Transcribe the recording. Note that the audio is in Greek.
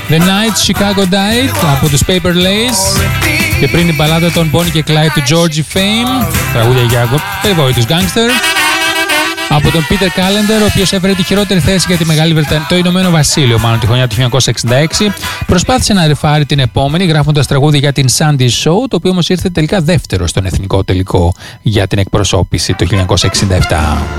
The Night Chicago Died από τους Paper Lace. Και πριν η μπαλάδα των Bonnie και Clyde του Georgie Fame, τραγούδια για περιβόητους γκάνγκστερ. Από τον Peter Callender, ο οποίος έφερε τη χειρότερη θέση για τη Μεγάλη Βρετανία, το Ηνωμένο Βασίλειο, μάλλον τη χρονιά του 1966. Προσπάθησε να ρεφάρει την επόμενη, γράφοντας τραγούδι για την Sandy Show, το οποίο όμως ήρθε τελικά δεύτερο στον εθνικό τελικό για την εκπροσώπηση το 1967.